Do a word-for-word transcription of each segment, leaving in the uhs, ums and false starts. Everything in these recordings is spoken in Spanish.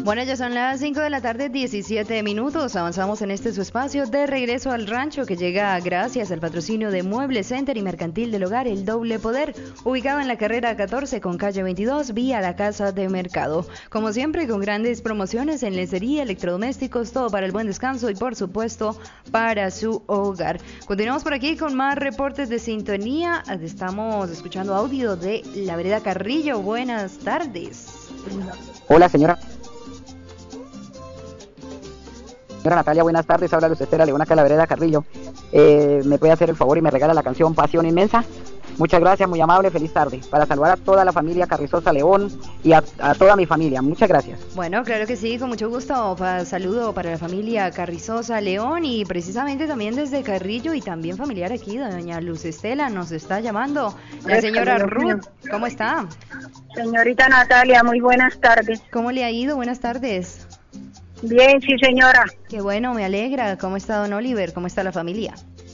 Bueno, ya son las cinco de la tarde, diecisiete minutos. Avanzamos en este su espacio de regreso al rancho, que llega gracias al patrocinio de Mueble Center y Mercantil del Hogar El Doble Poder, ubicado en la carrera catorce con calle veintidós, vía la Casa de Mercado. Como siempre, con grandes promociones en lencería, electrodomésticos, todo para el buen descanso y, por supuesto, para su hogar. Continuamos por aquí con más reportes de sintonía. Estamos escuchando audio de La Vereda Carrillo. Buenas tardes. Hola, señora. Señora Natalia, buenas tardes. Habla Luz Estela León, acá en La Vereda Carrillo. Eh, ¿Me puede hacer el favor y me regala la canción Pasión Inmensa? Muchas gracias, muy amable, feliz tarde. Para saludar a toda la familia Carrizosa León y a, a toda mi familia. Muchas gracias. Bueno, claro que sí, con mucho gusto. Pa, saludo para la familia Carrizosa León y precisamente también desde Carrillo y también familiar aquí, doña Luz Estela nos está llamando. La señora Ruth, ¿cómo está? Señorita Natalia, muy buenas tardes. ¿Cómo le ha ido? Buenas tardes. Bien, sí, señora. Qué bueno, me alegra. ¿Cómo está don Oliver? ¿Cómo está la familia?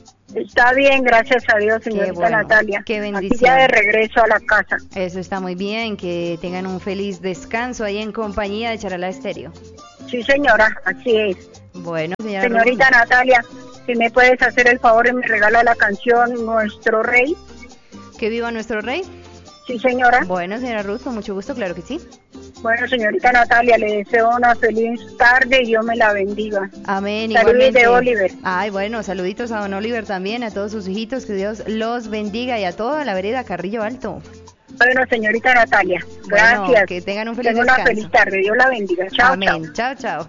Está bien, gracias a Dios, señorita bueno, Natalia. Qué bendición. Aquí ya de regreso a la casa. Eso está muy bien, que tengan un feliz descanso ahí en compañía de Charalá Estéreo. Sí, señora, así es. Bueno, señora Señorita Ruth. Natalia, si me puedes hacer el favor y me regala la canción Nuestro Rey. ¿Que viva nuestro rey? Sí, señora. Bueno, señora Ruth, con mucho gusto, claro que sí. Bueno, señorita Natalia, le deseo una feliz tarde y Dios me la bendiga. Amén. Saludos Igualmente. de Oliver. Ay, bueno, saluditos a don Oliver también, a todos sus hijitos, que Dios los bendiga y a toda la vereda Carrillo Alto. Bueno, señorita Natalia, gracias. Bueno, que tengan un feliz Tengo descanso. una feliz tarde, Dios la bendiga. Chao, Amén. chao. Chao, chao.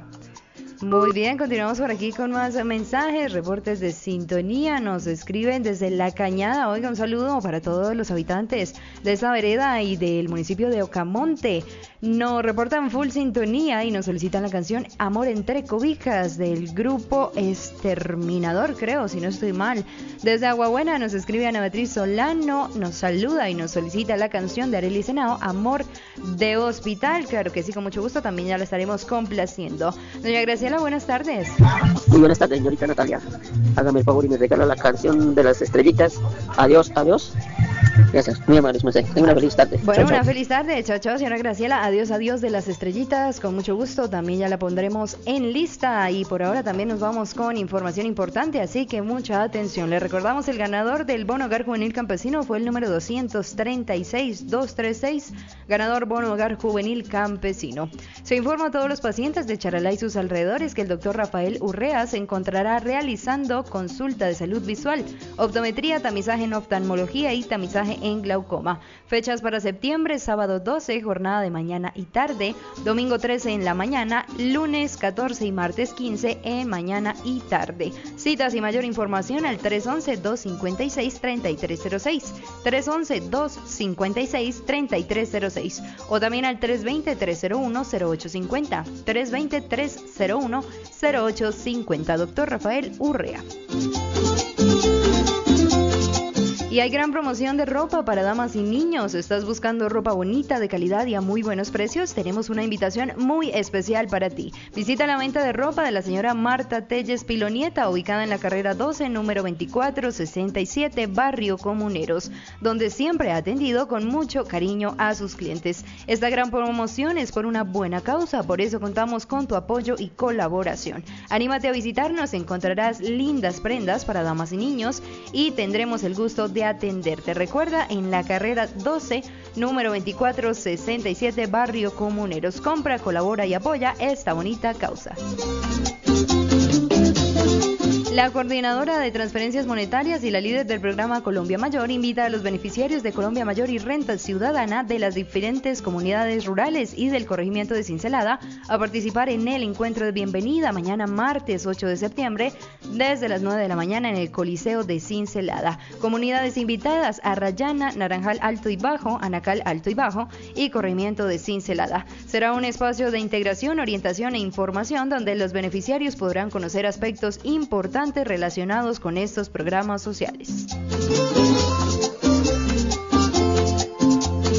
Muy bien, continuamos por aquí con más mensajes, reportes de sintonía. Nos escriben desde La Cañada. Oiga, un saludo para todos los habitantes de esta vereda y del municipio de Ocamonte. Nos reportan full sintonía y nos solicitan la canción Amor entre cobijas del grupo Exterminador, creo, si no estoy mal. Desde Aguabuena nos escribe Ana Beatriz Solano, nos saluda y nos solicita la canción de Arely Senao, Amor de Hospital. Claro que sí, con mucho gusto, también ya la estaremos complaciendo. Doña Graciela, buenas tardes. Muy buenas tardes, señorita Natalia. Hágame el favor y me regala la canción de las estrellitas. Adiós, adiós. Gracias, muy amable, tenga una feliz tarde. Bueno, chao, una chao. feliz tarde. Chao, chao, señora Graciela. Adiós, adiós de las estrellitas. Con mucho gusto, también ya la pondremos en lista. Y por ahora también nos vamos con información importante, así que mucha atención. Le recordamos, el ganador del Bono Hogar Juvenil Campesino fue el número doscientos treinta y seis, doscientos treinta y seis, ganador Bono Hogar Juvenil Campesino. Se informa a todos los pacientes de Charalá y sus alrededores que el doctor Rafael Urrea se encontrará realizando consulta de salud visual, optometría, tamizaje en oftalmología y tamizaje en glaucoma. Fechas para septiembre: sábado doce, jornada de mañana y tarde, domingo trece en la mañana, lunes catorce y martes quince en mañana y tarde. Citas y mayor información al tres once, dos cincuenta y seis, treinta y tres cero seis, tres once, dos cincuenta y seis, treinta y tres cero seis o también al tres veinte, tres cero uno, cero ocho cincuenta, tres veinte, tres cero uno, cero ocho cincuenta. Doctor Rafael Urrea. Y hay gran promoción de ropa para damas y niños. ¿Estás buscando ropa bonita, de calidad y a muy buenos precios? Tenemos una invitación muy especial para ti. Visita la venta de ropa de la señora Marta Telles Pilonieta, ubicada en la carrera doce, número veinticuatro sesenta y siete, Barrio Comuneros, donde siempre ha atendido con mucho cariño a sus clientes. Esta gran promoción es por una buena causa, por eso contamos con tu apoyo y colaboración. Anímate a visitarnos, encontrarás lindas prendas para damas y niños y tendremos el gusto de atenderte. Recuerda, en la carrera doce, número veinticuatro sesenta y siete, Barrio Comuneros. Compra, colabora y apoya esta bonita causa. La coordinadora de transferencias monetarias y la líder del programa Colombia Mayor invita a los beneficiarios de Colombia Mayor y Renta Ciudadana de las diferentes comunidades rurales y del corregimiento de Cincelada a participar en el encuentro de bienvenida mañana martes ocho de septiembre desde las nueve de la mañana en el Coliseo de Cincelada. Comunidades invitadas: Arrayana, Naranjal Alto y Bajo, Anacal Alto y Bajo y corregimiento de Cincelada. Será un espacio de integración, orientación e información donde los beneficiarios podrán conocer aspectos importantes relacionados con estos programas sociales.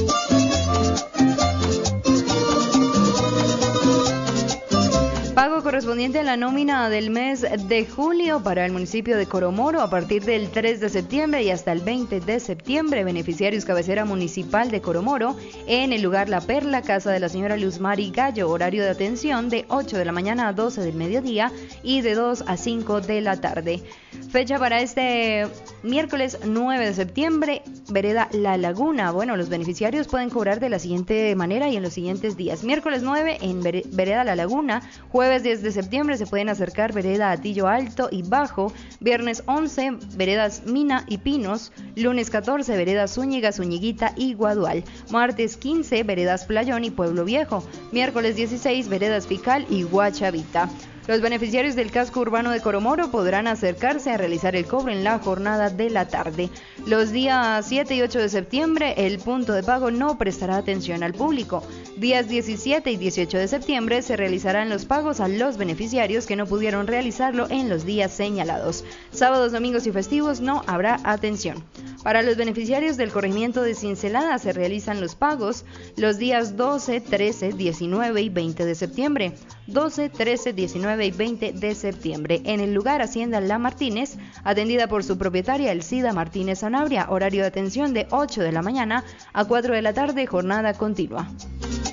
Pago correspondiente a la nómina del mes de julio para el municipio de Coromoro a partir del tres de septiembre y hasta el veinte de septiembre. Beneficiarios cabecera municipal de Coromoro en el lugar La Perla, casa de la señora Luz Mari Gallo. Horario de atención de ocho de la mañana a doce del mediodía y de dos a cinco de la tarde. Fecha para este miércoles nueve de septiembre, vereda La Laguna. Bueno, los beneficiarios pueden cobrar de la siguiente manera y en los siguientes días. Miércoles nueve en vereda La Laguna, jueves diez de septiembre se pueden acercar vereda Atillo Alto y Bajo, viernes once veredas Mina y Pinos, lunes catorce veredas Zúñiga, Zúñiguita y Guadual, martes quince veredas Playón y Pueblo Viejo, miércoles dieciséis veredas Fical y Guachavita. Los beneficiarios del casco urbano de Coromoro podrán acercarse a realizar el cobro en la jornada de la tarde. Los días siete y ocho de septiembre, el punto de pago no prestará atención al público. Días diecisiete y dieciocho de septiembre se realizarán los pagos a los beneficiarios que no pudieron realizarlo en los días señalados. Sábados, domingos y festivos no habrá atención. Para los beneficiarios del corregimiento de Cincelada se realizan los pagos los días doce, trece, diecinueve y veinte de septiembre. doce, trece, diecinueve y veinte de septiembre. En el lugar Hacienda La Martínez, atendida por su propietaria Elcida Martínez Sanabria. Horario de atención de ocho de la mañana a cuatro de la tarde, jornada continua.